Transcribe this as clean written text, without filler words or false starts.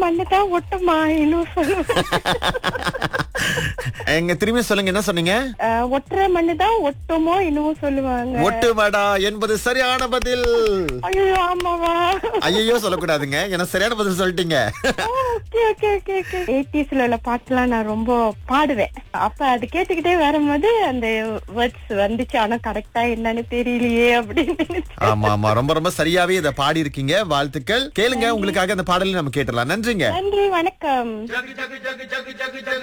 மண்ணுதான் ஒட்டுமா இன்னும் சொல்லுவாங்க. எங்க திரும்பி சொல்லுங்க, என்ன சொன்னீங்க? ஒட்டுற மண்ணுதான் ஒட்டுமோ இன்னும் சொல்லுவாங்க. ஒட்டுமடா என்பது சரியான பதில். ஐயோ ஆமாவா? ஐயோ சொல்லக்கூடாதுங்க, ஏன்னா சரியான பதில் சொல்லிட்டீங்க. Okay okay okay okay. 80s உள்ள பாட்டுலாம் நான் ரொம்ப பாடுவேன். அப்ப அது கேட்டுக்கிட்டே வரும்போது அந்த வேர்ட்ஸ் வந்துச்சு. ஆனா கரெக்டா என்னன்னு தெரியலையே அப்படின்னு. ஆமா ஆமா, ரொம்ப ரொம்ப சரியாவே இத பாடி இருக்கீங்க. வாழ்த்துக்கள். கேளுங்க, உங்களுக்காக அந்த பாடலை நம்ம கேட்டலாம். நன்றிங்க. நன்றி, வணக்கம்.